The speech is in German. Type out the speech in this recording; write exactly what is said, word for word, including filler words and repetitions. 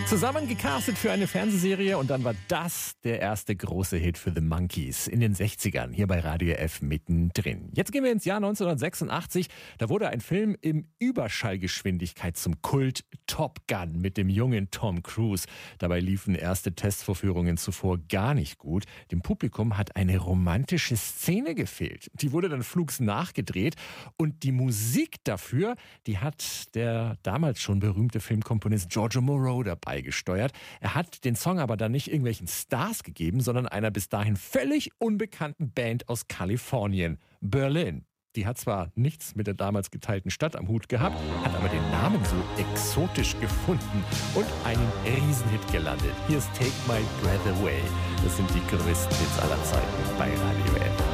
Zusammen gecastet für eine Fernsehserie und dann war das der erste große Hit für The Monkees in den sechzigern, hier bei Radio F mittendrin. Jetzt gehen wir ins Jahr neunzehnhundertsechsundachtzig. Da wurde ein Film in Überschallgeschwindigkeit zum Kult, Top Gun mit dem jungen Tom Cruise. Dabei liefen erste Testvorführungen zuvor gar nicht gut. Dem Publikum hat eine romantische Szene gefehlt. Die wurde dann flugs nachgedreht und die Musik dafür, die hat der damals schon berühmte Filmkomponist Giorgio Moroder dabei gesteuert. Er hat den Song aber dann nicht irgendwelchen Stars gegeben, sondern einer bis dahin völlig unbekannten Band aus Kalifornien, Berlin. Die hat zwar nichts mit der damals geteilten Stadt am Hut gehabt, hat aber den Namen so exotisch gefunden und einen Riesenhit gelandet. Hier ist Take My Breath Away. Das sind die größten Hits aller Zeiten bei Radio F.